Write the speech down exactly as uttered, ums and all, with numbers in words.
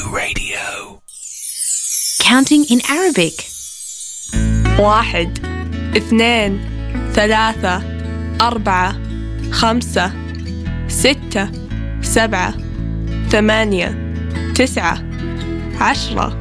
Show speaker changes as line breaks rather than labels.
Radio.
Counting in Arabic.
واحد اثنين ثلاثة أربعة خمسة ستة سبعة ثمانية تسعة عشرة